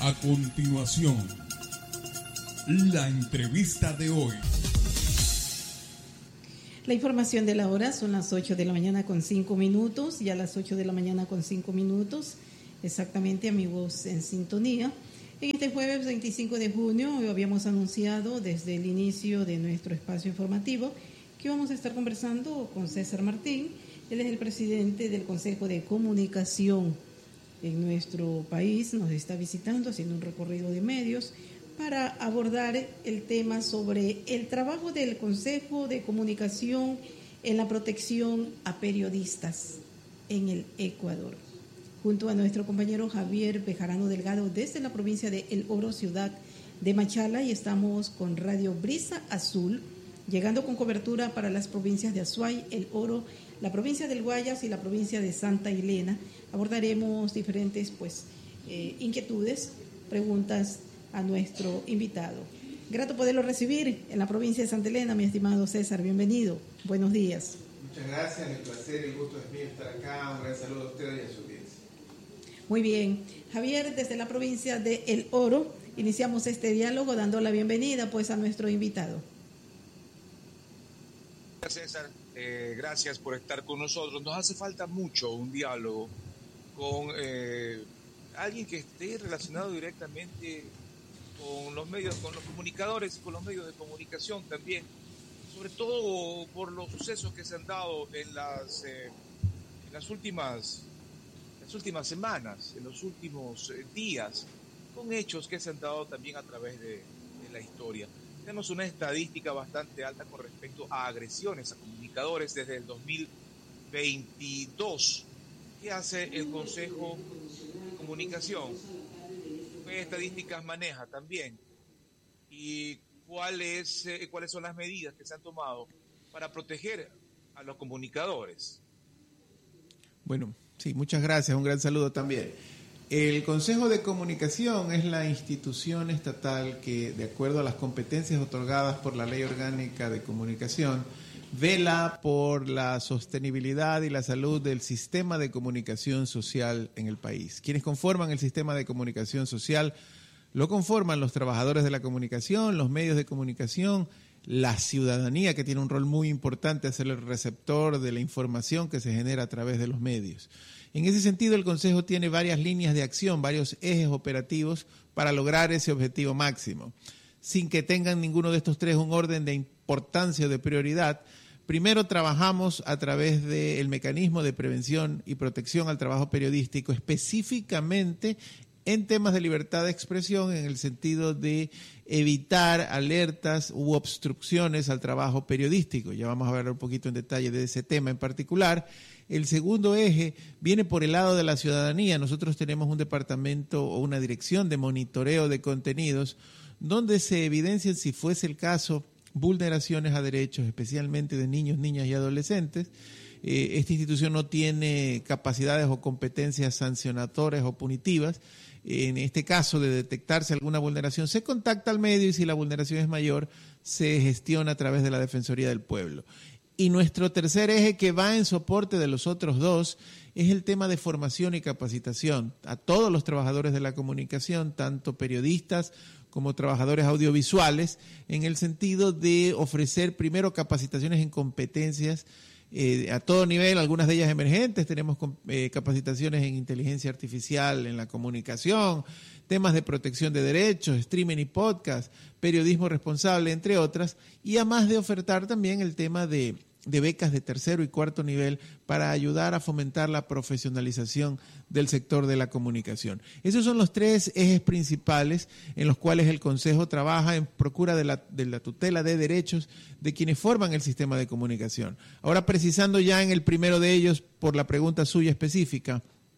A continuación, la entrevista de hoy. La información de la hora son las 8 de la mañana con 5 minutos, ya las 8 de la mañana con 5 minutos, exactamente, amigos en sintonía. En este jueves 25 de junio habíamos anunciado desde el inicio de nuestro espacio informativo que vamos a estar conversando con César Martín. Él es el presidente del Consejo de Comunicación en nuestro país, nos está visitando, haciendo un recorrido de medios para abordar el tema sobre el trabajo del Consejo de Comunicación en la protección a periodistas en el Ecuador. Junto a nuestro compañero Javier Bejarano Delgado desde la provincia de El Oro, ciudad de Machala, y estamos con Radio Brisa Azul, llegando con cobertura para las provincias de Azuay, El Oro, la provincia del Guayas y la provincia de Santa Elena. Abordaremos diferentes inquietudes, preguntas a nuestro invitado. Grato poderlo recibir en la provincia de Santa Elena, mi estimado César. Bienvenido. Buenos días. Muchas gracias, el placer y el gusto es mío estar acá. Un gran saludo a ustedes y a su audiencia. Muy bien. Javier, desde la provincia de El Oro, iniciamos este diálogo dando la bienvenida a nuestro invitado. César, gracias por estar con nosotros. Nos hace falta mucho un diálogo con alguien que esté relacionado directamente con los medios, con los comunicadores y con los medios de comunicación también, sobre todo por los sucesos que se han dado en las últimas semanas, en los últimos días, con hechos que se han dado también a través de la historia. Tenemos una estadística bastante alta con respecto a agresiones a comunicadores desde el 2022. ¿Qué hace el Consejo de Comunicación? ¿Qué estadísticas maneja también? ¿Y cuáles son las medidas que se han tomado para proteger a los comunicadores? Bueno, sí, muchas gracias. Un gran saludo también. El Consejo de Comunicación es la institución estatal que, de acuerdo a las competencias otorgadas por la Ley Orgánica de Comunicación, vela por la sostenibilidad y la salud del sistema de comunicación social en el país. Quienes conforman el sistema de comunicación social lo conforman los trabajadores de la comunicación, los medios de comunicación, la ciudadanía, que tiene un rol muy importante, ser el receptor de la información que se genera a través de los medios. En ese sentido, el Consejo tiene varias líneas de acción, varios ejes operativos para lograr ese objetivo máximo. Sin que tengan ninguno de estos tres un orden de importancia o de prioridad, primero trabajamos a través del mecanismo de prevención y protección al trabajo periodístico, específicamente en temas de libertad de expresión, en el sentido de evitar alertas u obstrucciones al trabajo periodístico. Ya vamos a hablar un poquito en detalle de ese tema en particular. El segundo eje viene por el lado de la ciudadanía. Nosotros tenemos un departamento o una dirección de monitoreo de contenidos donde se evidencian, si fuese el caso, vulneraciones a derechos, especialmente de niños, niñas y adolescentes. Esta institución no tiene capacidades o competencias sancionatorias o punitivas. En este caso de detectarse alguna vulneración, se contacta al medio y si la vulneración es mayor, se gestiona a través de la Defensoría del Pueblo. Y nuestro tercer eje, que va en soporte de los otros dos, es el tema de formación y capacitación a todos los trabajadores de la comunicación, tanto periodistas como trabajadores audiovisuales, en el sentido de ofrecer primero capacitaciones en competencias a todo nivel, algunas de ellas emergentes. Tenemos capacitaciones en inteligencia artificial en la comunicación, temas de protección de derechos, streaming y podcast, periodismo responsable, entre otras, y además de ofertar también el tema de becas de tercero y cuarto nivel para ayudar a fomentar la profesionalización del sector de la comunicación. Esos son los tres ejes principales en los cuales el Consejo trabaja en procura de la tutela de derechos de quienes forman el sistema de comunicación. Ahora, precisando ya en el primero de ellos, por la pregunta suya específica,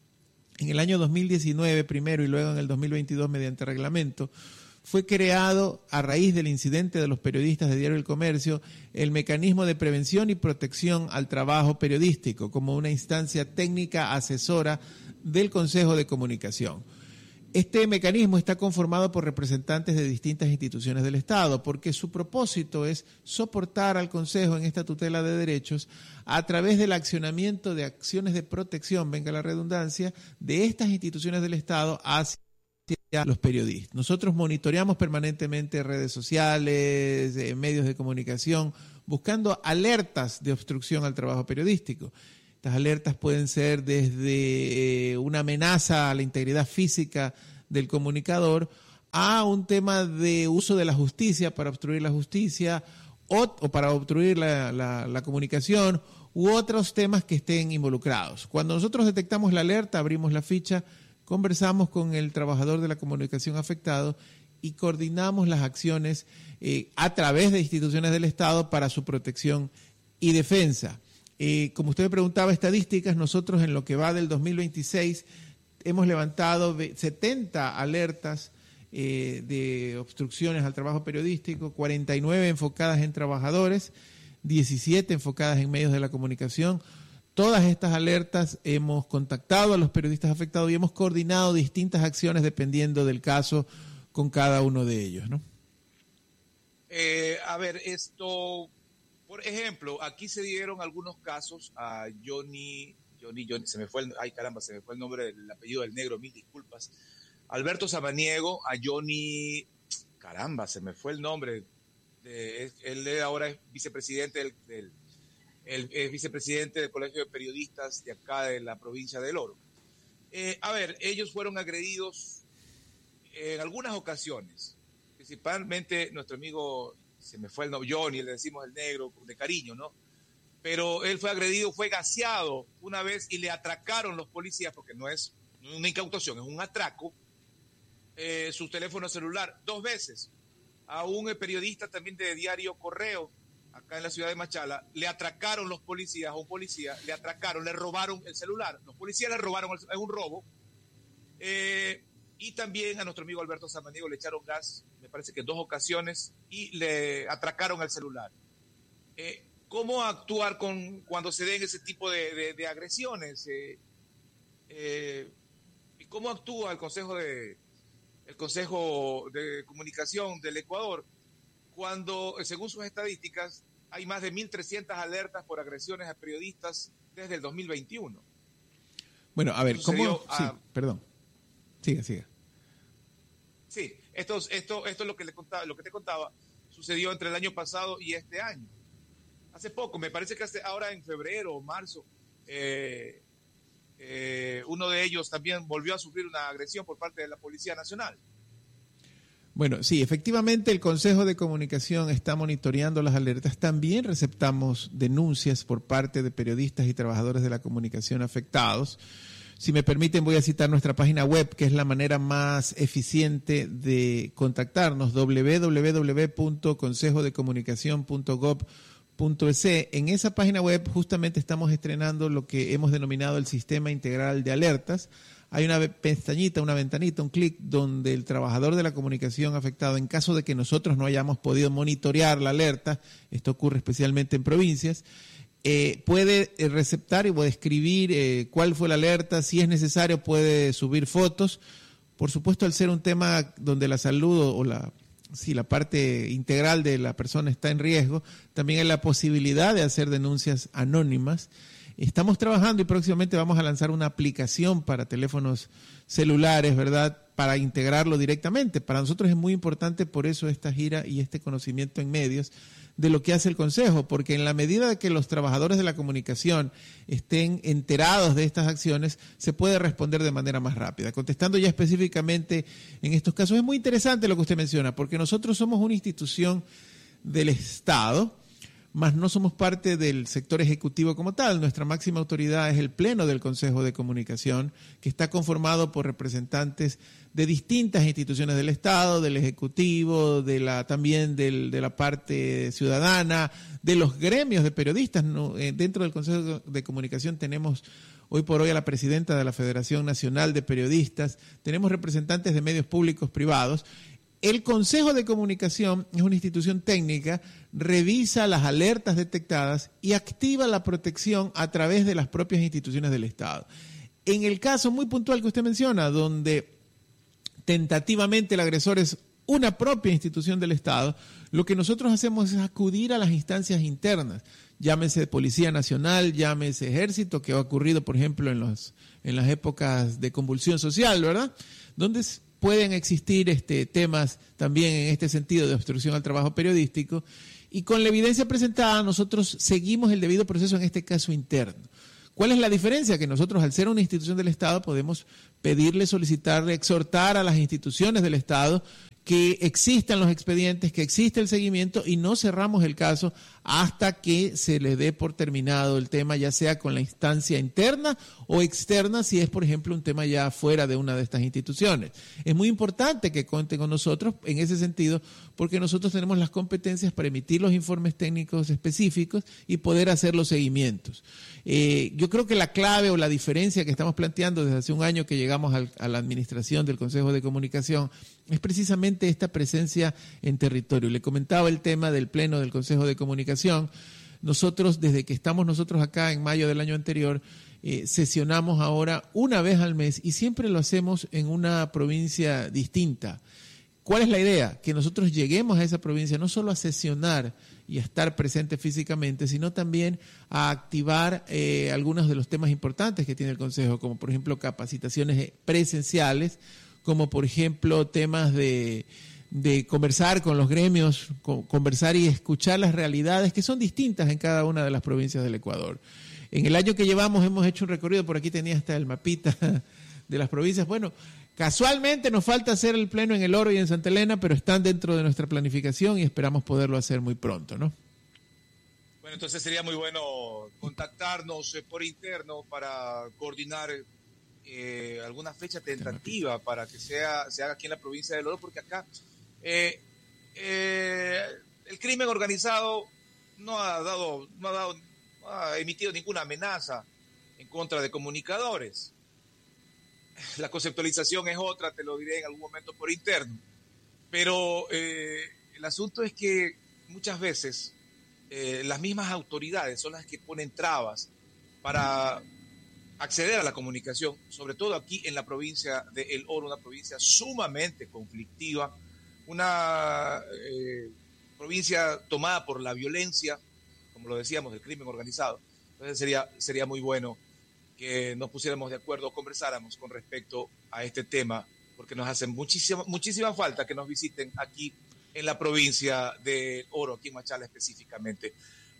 en el año 2019 primero y luego en el 2022 mediante reglamento, fue creado, a raíz del incidente de los periodistas de Diario El Comercio, el mecanismo de prevención y protección al trabajo periodístico como una instancia técnica asesora del Consejo de Comunicación. Este mecanismo está conformado por representantes de distintas instituciones del Estado, porque su propósito es soportar al Consejo en esta tutela de derechos a través del accionamiento de acciones de protección, venga la redundancia, de estas instituciones del Estado hacia los periodistas. Nosotros monitoreamos permanentemente redes sociales, medios de comunicación, buscando alertas de obstrucción al trabajo periodístico. Estas alertas pueden ser desde una amenaza a la integridad física del comunicador a un tema de uso de la justicia para obstruir la justicia o para obstruir la comunicación u otros temas que estén involucrados. Cuando nosotros detectamos la alerta, abrimos la ficha, conversamos con el trabajador de la comunicación afectado y coordinamos las acciones a través de instituciones del Estado para su protección y defensa. Como usted me preguntaba estadísticas, nosotros en lo que va del 2026 hemos levantado 70 alertas de obstrucciones al trabajo periodístico, 49 enfocadas en trabajadores, 17 enfocadas en medios de la comunicación. Todas estas alertas hemos contactado a los periodistas afectados y hemos coordinado distintas acciones dependiendo del caso con cada uno de ellos, ¿no? A ver, por ejemplo, aquí se dieron algunos casos a Johnny, se me fue el nombre, el apellido del negro, mil disculpas. Alberto Samaniego, a Johnny, se me fue el nombre. Él ahora es vicepresidente es vicepresidente del Colegio de Periodistas de acá de la provincia del Oro. A ver, ellos fueron agredidos en algunas ocasiones, principalmente nuestro amigo, se me fue el nombre, Johnny, le decimos el negro de cariño, ¿no? Pero él fue agredido, fue gaseado una vez y le atracaron los policías, porque no es una incautación, es un atraco, su teléfono celular 2 veces. A un periodista también de Diario Correo, acá en la ciudad de Machala, le atracaron los policías, a un policía, le robaron el celular. Los policías le robaron, es un robo. Y también a nuestro amigo Alberto Samaniego le echaron gas, me parece que 2 ocasiones, y le atracaron el celular. ¿Cómo actuar cuando se den ese tipo de agresiones? ¿Y cómo actúa el Consejo de Comunicación del Ecuador cuando, según sus estadísticas, hay más de 1.300 alertas por agresiones a periodistas desde el 2021? Bueno, a ver, ¿cómo? Sí, perdón. Siga. Sí, esto es lo que te contaba, sucedió entre el año pasado y este año. Hace poco, me parece que ahora en febrero o marzo, uno de ellos también volvió a sufrir una agresión por parte de la Policía Nacional. Bueno, sí, efectivamente el Consejo de Comunicación está monitoreando las alertas. También receptamos denuncias por parte de periodistas y trabajadores de la comunicación afectados. Si me permiten, voy a citar nuestra página web, que es la manera más eficiente de contactarnos, www.consejodecomunicacion.gov.es. En esa página web justamente estamos estrenando lo que hemos denominado el Sistema Integral de Alertas. Hay una pestañita, una ventanita, un clic donde el trabajador de la comunicación afectado, en caso de que nosotros no hayamos podido monitorear la alerta, esto ocurre especialmente en provincias, puede receptar y puede escribir cuál fue la alerta. Si es necesario puede subir fotos. Por supuesto, al ser un tema donde la salud o la parte integral de la persona está en riesgo, también hay la posibilidad de hacer denuncias anónimas. Estamos trabajando y próximamente vamos a lanzar una aplicación para teléfonos celulares, ¿verdad?, para integrarlo directamente. Para nosotros es muy importante, por eso esta gira y este conocimiento en medios de lo que hace el Consejo, porque en la medida de que los trabajadores de la comunicación estén enterados de estas acciones, se puede responder de manera más rápida. Contestando ya específicamente en estos casos, es muy interesante lo que usted menciona, porque nosotros somos una institución del Estado, mas no somos parte del sector ejecutivo como tal. Nuestra máxima autoridad es el Pleno del Consejo de Comunicación, que está conformado por representantes de distintas instituciones del Estado, del Ejecutivo, también de la parte ciudadana, de los gremios de periodistas. Dentro del Consejo de Comunicación tenemos hoy por hoy a la presidenta de la Federación Nacional de Periodistas, tenemos representantes de medios públicos privados. El Consejo de Comunicación es una institución técnica, revisa las alertas detectadas y activa la protección a través de las propias instituciones del Estado. En el caso muy puntual que usted menciona, donde tentativamente el agresor es una propia institución del Estado, lo que nosotros hacemos es acudir a las instancias internas, llámese Policía Nacional, llámese Ejército, que ha ocurrido, por ejemplo, en las épocas de convulsión social, ¿verdad?, donde pueden existir temas también en este sentido de obstrucción al trabajo periodístico, y con la evidencia presentada nosotros seguimos el debido proceso en este caso interno. ¿Cuál es la diferencia? Que nosotros, al ser una institución del Estado, podemos pedirle, solicitarle, exhortar a las instituciones del Estado que existan los expedientes, que existe el seguimiento, y no cerramos el caso hasta que se le dé por terminado el tema, ya sea con la instancia interna o externa, si es, por ejemplo, un tema ya fuera de una de estas instituciones. Es muy importante que cuente con nosotros en ese sentido, porque nosotros tenemos las competencias para emitir los informes técnicos específicos y poder hacer los seguimientos. Yo creo que la clave o la diferencia que estamos planteando desde hace un año que llegamos a la administración del Consejo de Comunicación es precisamente esta presencia en territorio. Le comentaba el tema del Pleno del Consejo de Comunicación. Nosotros, desde que estamos nosotros acá en mayo del año anterior, sesionamos ahora una vez al mes y siempre lo hacemos en una provincia distinta. ¿Cuál es la idea? Que nosotros lleguemos a esa provincia no solo a sesionar y a estar presentes físicamente, sino también a activar algunos de los temas importantes que tiene el Consejo, como por ejemplo capacitaciones presenciales, como por ejemplo temas de conversar con los gremios, conversar y escuchar las realidades que son distintas en cada una de las provincias del Ecuador. En el año que llevamos hemos hecho un recorrido, por aquí tenía hasta el mapita de las provincias. Bueno, casualmente nos falta hacer el pleno en El Oro y en Santa Elena, pero están dentro de nuestra planificación y esperamos poderlo hacer muy pronto, ¿no? Bueno, entonces sería muy bueno contactarnos por interno para coordinar alguna fecha tentativa para que se haga aquí en la provincia del Oro, porque acá el crimen organizado no ha emitido ninguna amenaza en contra de comunicadores. La conceptualización es otra, te lo diré en algún momento por interno. Pero el asunto es que muchas veces las mismas autoridades son las que ponen trabas para acceder a la comunicación, sobre todo aquí en la provincia de El Oro, una provincia sumamente conflictiva, una provincia tomada por la violencia, como lo decíamos, del crimen organizado. Entonces sería muy bueno que nos pusiéramos de acuerdo, conversáramos con respecto a este tema, porque nos hace muchísima falta que nos visiten aquí en la provincia de Oro, aquí en Machala específicamente.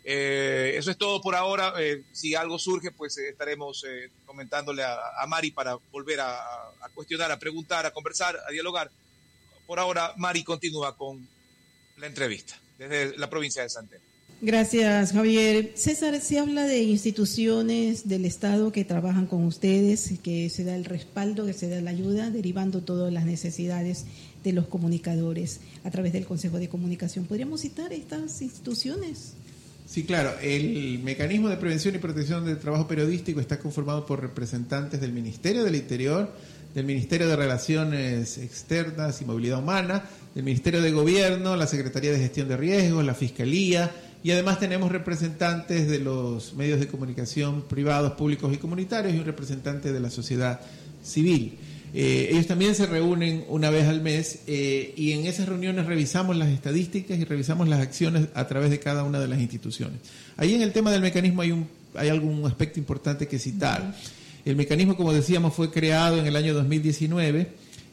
Eso es todo por ahora. Si algo surge, pues estaremos comentándole a Mari para volver a cuestionar, a preguntar, a conversar, a dialogar. Por ahora, Mari continúa con la entrevista desde la provincia de Santa Elena. Gracias, Javier. César, se habla de instituciones del Estado que trabajan con ustedes, que se da el respaldo, que se da la ayuda, derivando todas las necesidades de los comunicadores a través del Consejo de Comunicación. ¿Podríamos citar estas instituciones? Sí, claro. El mecanismo de prevención y protección del trabajo periodístico está conformado por representantes del Ministerio del Interior, del Ministerio de Relaciones Externas y Movilidad Humana, del Ministerio de Gobierno, la Secretaría de Gestión de Riesgos, la Fiscalía, y además tenemos representantes de los medios de comunicación privados, públicos y comunitarios, y un representante de la sociedad civil. Ellos también se reúnen una vez al mes y en esas reuniones revisamos las estadísticas y revisamos las acciones a través de cada una de las instituciones. Ahí en el tema del mecanismo hay algún aspecto importante que citar. El mecanismo, como decíamos, fue creado en el año 2019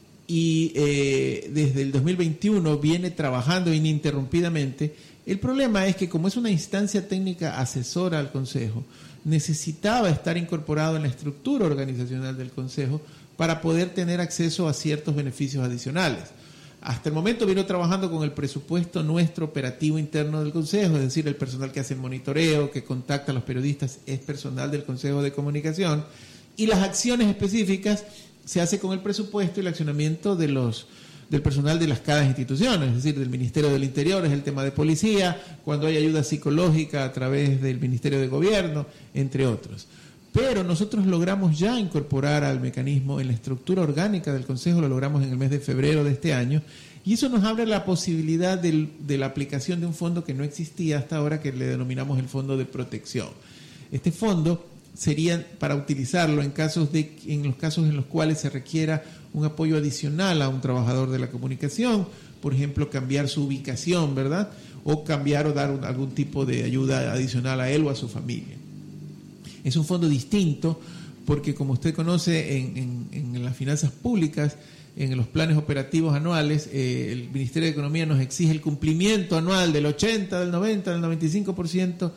y desde el 2021 viene trabajando ininterrumpidamente. El problema es que como es una instancia técnica asesora al Consejo, necesitaba estar incorporado en la estructura organizacional del Consejo para poder tener acceso a ciertos beneficios adicionales. Hasta el momento vino trabajando con el presupuesto nuestro operativo interno del Consejo, es decir, el personal que hace el monitoreo, que contacta a los periodistas, es personal del Consejo de Comunicación, y las acciones específicas se hace con el presupuesto y el accionamiento del personal de cada instituciones, es decir, del Ministerio del Interior, es el tema de policía, cuando hay ayuda psicológica a través del Ministerio de Gobierno, entre otros. Pero nosotros logramos ya incorporar al mecanismo en la estructura orgánica del Consejo, lo logramos en el mes de febrero de este año, y eso nos abre la posibilidad de la aplicación de un fondo que no existía hasta ahora, que le denominamos el Fondo de Protección. Este fondo sería para utilizarlo en los casos en los cuales se requiera un apoyo adicional a un trabajador de la comunicación, por ejemplo, cambiar su ubicación, ¿verdad? O cambiar o dar algún tipo de ayuda adicional a él o a su familia. Es un fondo distinto porque como usted conoce, en las finanzas públicas, en los planes operativos anuales, el Ministerio de Economía nos exige el cumplimiento anual del 80, del 90, del 95%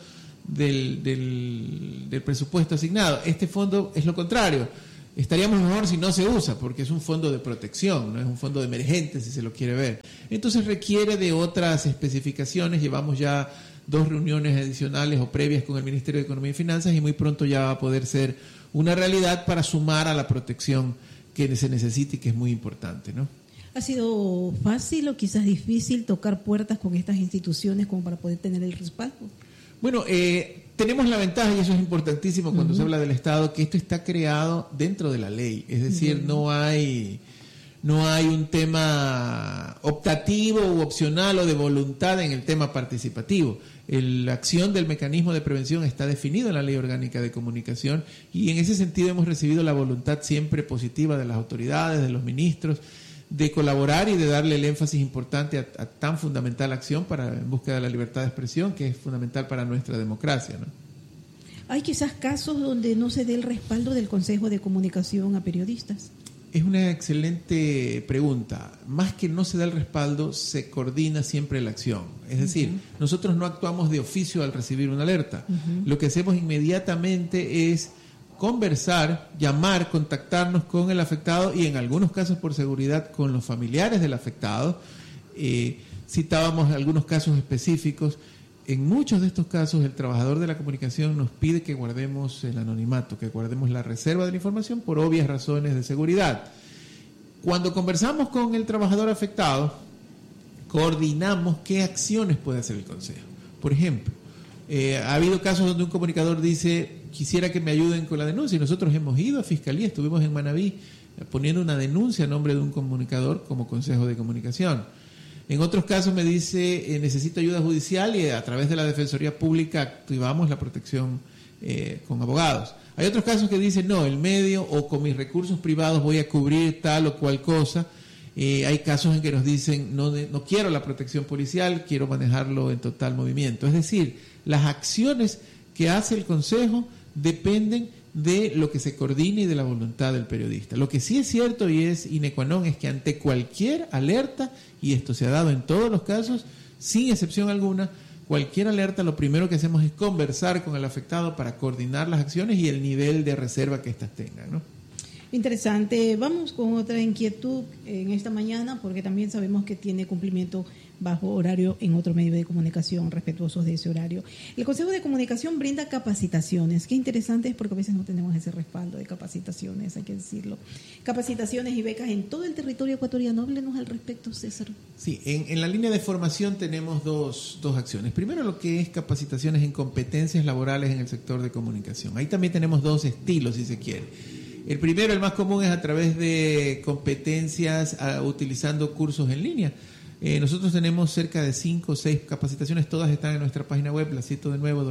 del presupuesto asignado. Este fondo es lo contrario. Estaríamos mejor si no se usa, porque es un fondo de protección, no es un fondo de emergencia, si se lo quiere ver. Entonces requiere de otras especificaciones. Llevamos ya 2 reuniones adicionales o previas con el Ministerio de Economía y Finanzas y muy pronto ya va a poder ser una realidad para sumar a la protección que se necesita y que es muy importante, ¿no? ¿Ha sido fácil o quizás difícil tocar puertas con estas instituciones como para poder tener el respaldo? Bueno, tenemos la ventaja, y eso es importantísimo cuando se habla del Estado, que esto está creado dentro de la ley. Es decir, no hay un tema optativo u opcional o de voluntad en el tema participativo. La acción del mecanismo de prevención está definido en la Ley Orgánica de Comunicación y en ese sentido hemos recibido la voluntad siempre positiva de las autoridades, de los ministros, de colaborar y de darle el énfasis importante a tan fundamental acción en búsqueda de la libertad de expresión, que es fundamental para nuestra democracia, ¿no? ¿Hay quizás casos donde no se dé el respaldo del Consejo de Comunicación a periodistas? Es una excelente pregunta. Más que no se da el respaldo, se coordina siempre la acción. Es decir, nosotros no actuamos de oficio al recibir una alerta. Lo que hacemos inmediatamente es conversar, llamar, contactarnos con el afectado y en algunos casos por seguridad con los familiares del afectado. Citábamos algunos casos específicos. En muchos de estos casos el trabajador de la comunicación nos pide que guardemos el anonimato, que guardemos la reserva de la información por obvias razones de seguridad. Cuando conversamos con el trabajador afectado, coordinamos qué acciones puede hacer el Consejo. Por ejemplo, ha habido casos donde un comunicador dice: quisiera que me ayuden con la denuncia, y nosotros hemos ido a Fiscalía, estuvimos en Manabí poniendo una denuncia a nombre de un comunicador como Consejo de Comunicación. En otros casos me dice, necesito ayuda judicial, y a través de la Defensoría Pública activamos la protección con abogados. Hay otros casos que dicen, no, el medio o con mis recursos privados voy a cubrir tal o cual cosa. Hay casos en que nos dicen, no quiero la protección policial, quiero manejarlo en total movimiento. Es decir, las acciones que hace el Consejo dependen de lo que se coordine y de la voluntad del periodista. Lo que sí es cierto y es sine qua non es que ante cualquier alerta, y esto se ha dado en todos los casos, sin excepción alguna, cualquier alerta, lo primero que hacemos es conversar con el afectado para coordinar las acciones y el nivel de reserva que éstas tengan, ¿no? Interesante. Vamos con otra inquietud en esta mañana, porque también sabemos que tiene cumplimiento bajo horario en otro medio de comunicación, respetuosos de ese horario. El Consejo de Comunicación brinda capacitaciones. Qué interesante es, porque a veces no tenemos ese respaldo de capacitaciones, hay que decirlo. Capacitaciones y becas en todo el territorio ecuatoriano. Háblenos al respecto, César. Sí, en la línea de formación tenemos dos acciones. Primero, lo que es capacitaciones en competencias laborales en el sector de comunicación. Ahí también tenemos 2 estilos, si se quiere. El primero, el más común, es a través de competencias utilizando cursos en línea. Nosotros tenemos cerca de 5 o 6 capacitaciones, todas están en nuestra página web, la cito de nuevo,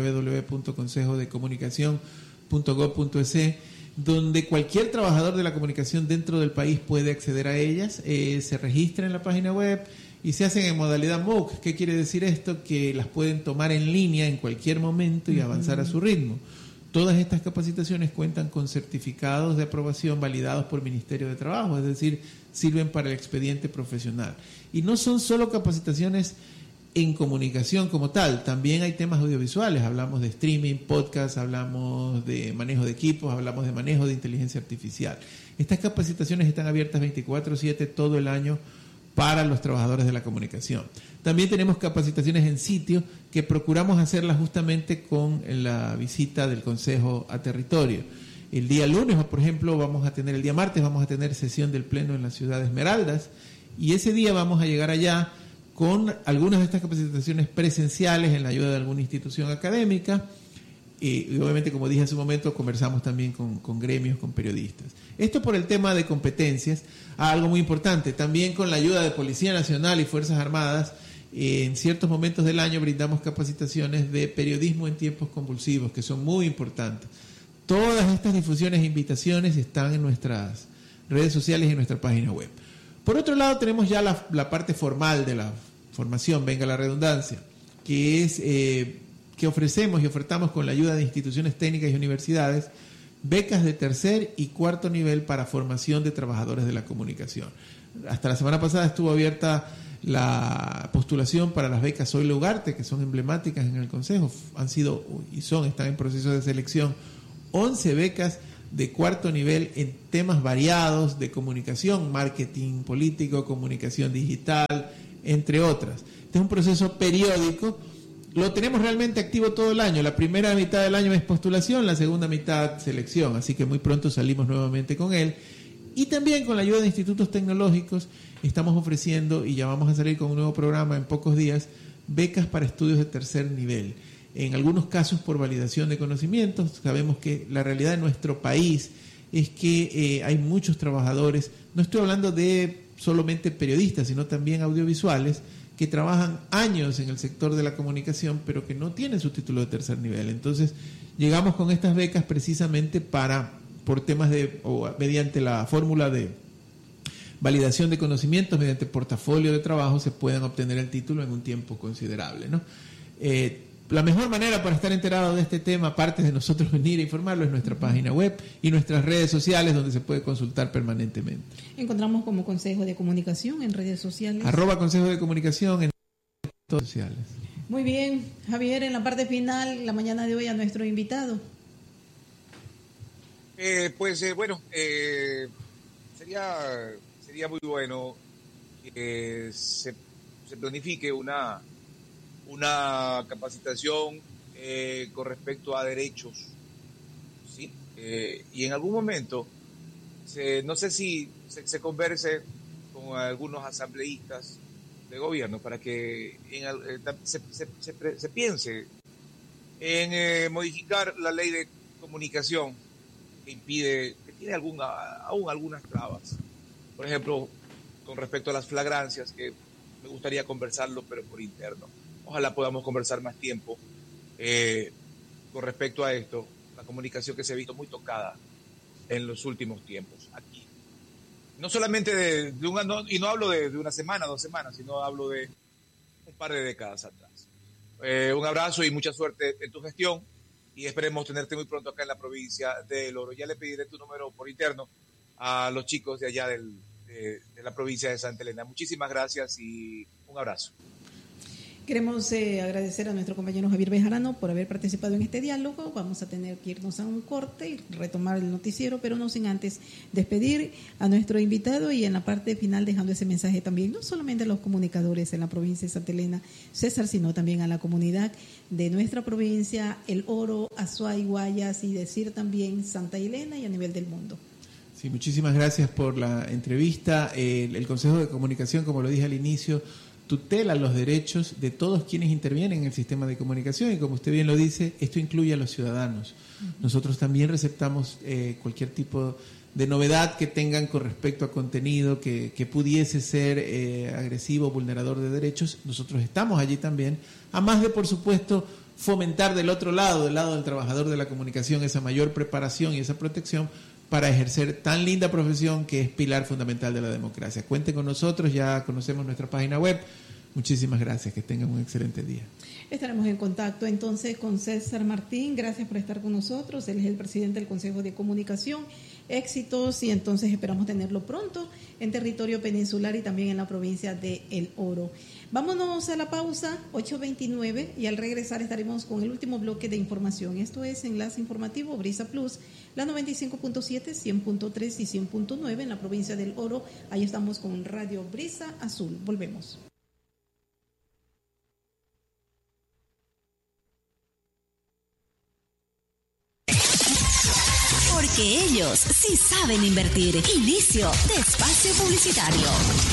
www.consejodecomunicacion.gov.es, donde cualquier trabajador de la comunicación dentro del país puede acceder a ellas, se registra en la página web y se hacen en modalidad MOOC. ¿Qué quiere decir esto? Que las pueden tomar en línea en cualquier momento y avanzar a su ritmo. Todas estas capacitaciones cuentan con certificados de aprobación validados por el Ministerio de Trabajo, es decir, sirven para el expediente profesional. Y no son solo capacitaciones en comunicación como tal, también hay temas audiovisuales, hablamos de streaming, podcast, hablamos de manejo de equipos, hablamos de manejo de inteligencia artificial. Estas capacitaciones están abiertas 24/7 todo el año para los trabajadores de la comunicación. También tenemos capacitaciones en sitio que procuramos hacerlas justamente con la visita del Consejo a territorio. El día lunes, por ejemplo, el día martes vamos a tener sesión del Pleno en la ciudad de Esmeraldas, y ese día vamos a llegar allá con algunas de estas capacitaciones presenciales en la ayuda de alguna institución académica. Y obviamente, como dije hace un momento, conversamos también con gremios, con periodistas. Esto por el tema de competencias. Algo muy importante, también con la ayuda de Policía Nacional y Fuerzas Armadas, en ciertos momentos del año brindamos capacitaciones de periodismo en tiempos convulsivos, que son muy importantes. Todas estas difusiones e invitaciones están en nuestras redes sociales y en nuestra página web. Por otro lado, tenemos ya la parte formal de la formación, venga la redundancia, que es que ofrecemos y ofertamos con la ayuda de instituciones técnicas y universidades becas de tercer y cuarto nivel para formación de trabajadores de la comunicación. Hasta la semana pasada estuvo abierta la postulación para las becas Zoilo Ugarte, que son emblemáticas en el Consejo. Están en proceso de selección 11 becas de cuarto nivel en temas variados de comunicación, marketing político, comunicación digital, entre otras. Este es un proceso periódico. Lo tenemos realmente activo todo el año. La primera mitad del año es postulación, la segunda mitad selección, así que muy pronto salimos nuevamente con él. Y también con la ayuda de institutos tecnológicos estamos ofreciendo, y ya vamos a salir con un nuevo programa en pocos días, becas para estudios de tercer nivel. En algunos casos por validación de conocimientos. Sabemos que la realidad de nuestro país es que hay muchos trabajadores, no estoy hablando de solamente periodistas, sino también audiovisuales, que trabajan años en el sector de la comunicación, pero que no tienen su título de tercer nivel. Entonces, llegamos con estas becas precisamente mediante la fórmula de validación de conocimientos, mediante portafolio de trabajo, se puedan obtener el título en un tiempo considerable, ¿no? La mejor manera para estar enterado de este tema, aparte de nosotros venir a informarlo, es nuestra página web y nuestras redes sociales, donde se puede consultar permanentemente. Encontramos como Consejo de Comunicación en redes sociales. @Consejo de Comunicación en redes sociales. Muy bien, Javier, en la parte final, la mañana de hoy, a nuestro invitado. Sería muy bueno que se planifique una capacitación con respecto a derechos, ¿sí? Y en algún momento, no sé si se converse con algunos asambleístas de gobierno para que se piense en modificar la ley de comunicación que tiene aún algunas trabas. Por ejemplo, con respecto a las flagrancias, que me gustaría conversarlo, pero por interno. Ojalá podamos conversar más tiempo con respecto a esto, la comunicación que se ha visto muy tocada en los últimos tiempos aquí. No solamente y no hablo de una semana, 2 semanas, sino hablo de un par de décadas atrás. Un abrazo y mucha suerte en tu gestión, y esperemos tenerte muy pronto acá en la provincia de El Oro. Ya le pediré tu número por interno a los chicos de allá de la provincia de Santa Elena. Muchísimas gracias y un abrazo. Queremos agradecer a nuestro compañero Javier Bejarano por haber participado en este diálogo. Vamos a tener que irnos a un corte y retomar el noticiero, pero no sin antes despedir a nuestro invitado, y en la parte final dejando ese mensaje también, no solamente a los comunicadores en la provincia de Santa Elena, César, sino también a la comunidad de nuestra provincia, El Oro, Azuay, Guayas, y decir también Santa Elena y a nivel del mundo. Sí, muchísimas gracias por la entrevista. El Consejo de Comunicación, como lo dije al inicio, tutela los derechos de todos quienes intervienen en el sistema de comunicación, y como usted bien lo dice, esto incluye a los ciudadanos. Nosotros también receptamos cualquier tipo de novedad que tengan con respecto a contenido que pudiese ser agresivo o vulnerador de derechos. Nosotros estamos allí también, a más de, por supuesto, fomentar del otro lado, del lado del trabajador de la comunicación, esa mayor preparación y esa protección para ejercer tan linda profesión que es pilar fundamental de la democracia. Cuenten con nosotros, ya conocemos nuestra página web. Muchísimas gracias, que tengan un excelente día. Estaremos en contacto entonces con César Martín. Gracias por estar con nosotros. Él es el presidente del Consejo de Comunicación. Éxitos, y entonces esperamos tenerlo pronto en territorio peninsular y también en la provincia de El Oro. Vámonos a la pausa, 8:29, y al regresar estaremos con el último bloque de información. Esto es Enlace Informativo Brisa Plus, la 95.7, 100.3 y 100.9 en la provincia del Oro. Ahí estamos con Radio Brisa Azul. Volvemos. Porque ellos sí saben invertir. Inicio de espacio publicitario.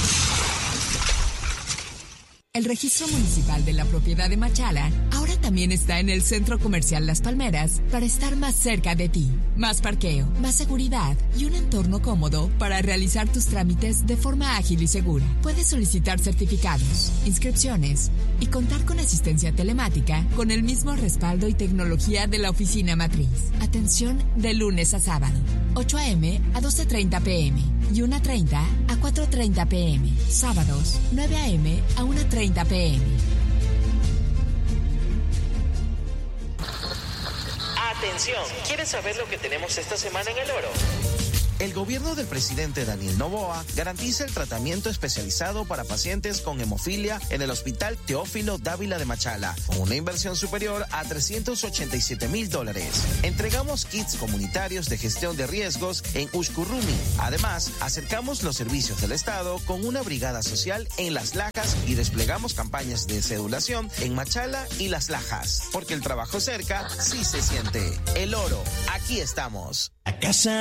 El registro municipal de la propiedad de Machala ahora también está en el Centro Comercial Las Palmeras para estar más cerca de ti. Más parqueo, más seguridad y un entorno cómodo para realizar tus trámites de forma ágil y segura. Puedes solicitar certificados, inscripciones y contar con asistencia telemática con el mismo respaldo y tecnología de la oficina matriz. Atención de lunes a sábado, 8 a.m. a 12:30 p.m. y 1:30 a 4:30 p.m. Sábados, 9 a.m. a 1:30 p.m. Atención, ¿quieres saber lo que tenemos esta semana en El Oro? El gobierno del presidente Daniel Noboa garantiza el tratamiento especializado para pacientes con hemofilia en el Hospital Teófilo Dávila de Machala, con una inversión superior a $387,000. Entregamos kits comunitarios de gestión de riesgos en Ushkurrumi. Además, acercamos los servicios del Estado con una brigada social en Las Lajas y desplegamos campañas de cedulación en Machala y Las Lajas. Porque el trabajo cerca sí se siente. El Oro, aquí estamos. A casa